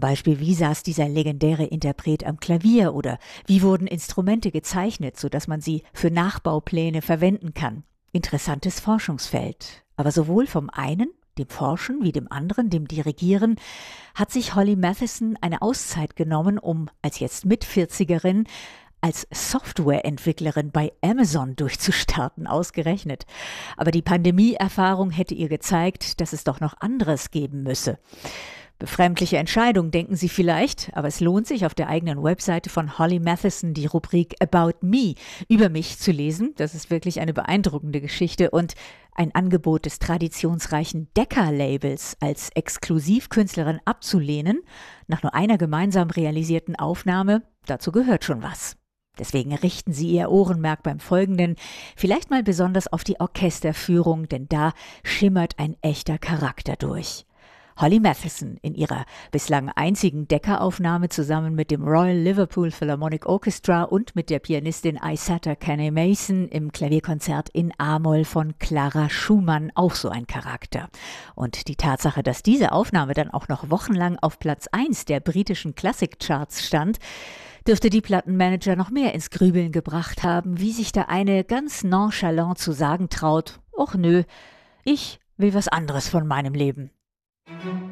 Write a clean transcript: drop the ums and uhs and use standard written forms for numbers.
Beispiel, wie saß dieser legendäre Interpret am Klavier oder wie wurden Instrumente gezeichnet, sodass man sie für Nachbaupläne verwenden kann. Interessantes Forschungsfeld. Aber sowohl vom einen, dem Forschen, wie dem anderen, dem Dirigieren, hat sich Holly Mathieson eine Auszeit genommen, um als jetzt Mit-40erin als Softwareentwicklerin bei Amazon durchzustarten, ausgerechnet. Aber die Pandemieerfahrung hätte ihr gezeigt, dass es doch noch anderes geben müsse. Befremdliche Entscheidung, denken Sie vielleicht, aber es lohnt sich, auf der eigenen Webseite von Holly Mathieson die Rubrik About Me über mich zu lesen. Das ist wirklich eine beeindruckende Geschichte und ein Angebot des traditionsreichen Decca-Labels als Exklusivkünstlerin abzulehnen, nach nur einer gemeinsam realisierten Aufnahme, dazu gehört schon was. Deswegen richten Sie Ihr Ohrenmerk beim Folgenden vielleicht mal besonders auf die Orchesterführung, denn da schimmert ein echter Charakter durch. Holly Mathieson in ihrer bislang einzigen Decca-Aufnahme zusammen mit dem Royal Liverpool Philharmonic Orchestra und mit der Pianistin Isata Kanneh-Mason im Klavierkonzert in A-Moll von Clara Schumann, auch so ein Charakter. Und die Tatsache, dass diese Aufnahme dann auch noch wochenlang auf Platz 1 der britischen Klassikcharts stand, dürfte die Plattenmanager noch mehr ins Grübeln gebracht haben, wie sich da eine ganz nonchalant zu sagen traut: Och nö, ich will was anderes von meinem Leben.